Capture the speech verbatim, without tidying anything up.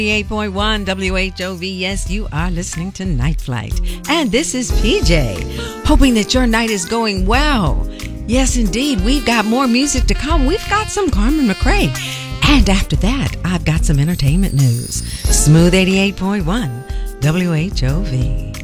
eight point one W H O V. Yes, you are listening to Night Flight. And this is P J. Hoping that your night is going well. Yes, indeed. We've got more music to come. We've got some Carmen McRae. And after that, I've got some entertainment news. Smooth eighty-eight point one W H O V.